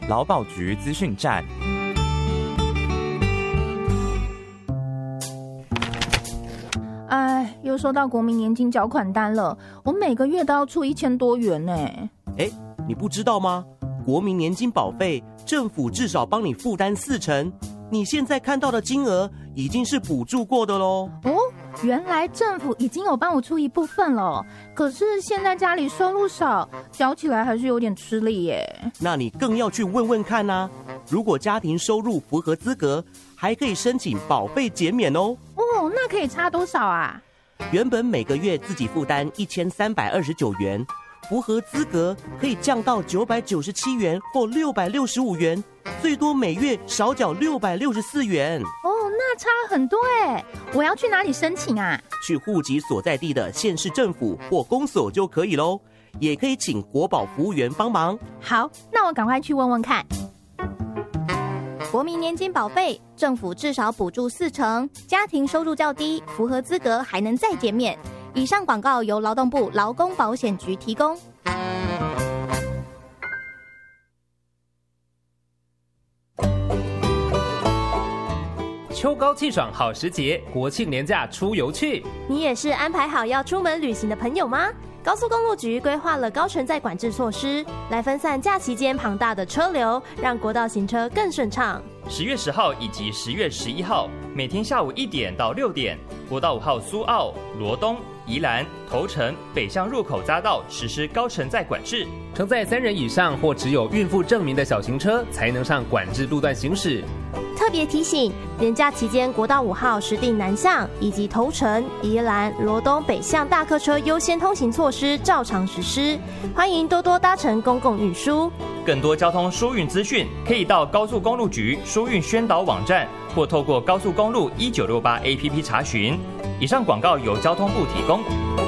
劳保局资讯站。 哎，又收到国民年金缴款单了，我每个月都要出1000多元呢。 哎，你不知道吗？国民年金保费，政府至少帮你负担40%，你现在看到的金额已经是补助过的咯。 哦，原来政府已经有帮我出一部分了，可是现在家里收入少，缴起来还是有点吃力耶。 那你更要去问问看啊，如果家庭收入符合资格，还可以申请保费减免哦。 哦，那可以差多少啊？ 原本每个月自己负担1329元，符合资格可以降到997元或665元，最多每月少缴664元。 哦，那差很多哎！我要去哪里申请啊？ 去户籍所在地的县市政府或公所就可以咯，也可以请国保服务员帮忙。 好，那我赶快去问问看。 国民年金保费，政府至少补助40%，家庭收入较低，符合资格还能再减免。以上广告由劳动部劳工保险局提供。 秋高气爽好时节，国庆连假出游去。 你也是安排好要出门旅行的朋友吗？高速公路局规划了高承载管制措施，来分散假期间庞大的车流，让国道行车更顺畅。 10月10号以及10月11号，每天下午1点到6点，国道5号苏澳、罗东、宜兰、头城北向入口匝道实施高承载管制， 承载3人以上或只有孕妇证明的小型车才能上管制路段行驶。 特别提醒，连假期间国道5号实定南向以及头城、宜兰、罗东北向大客车优先通行措施照常实施，欢迎多多搭乘公共运输。 更多交通疏运资讯，可以到高速公路局疏运宣导网站，或透过高速公路1968 APP 查询。以上广告由交通部提供。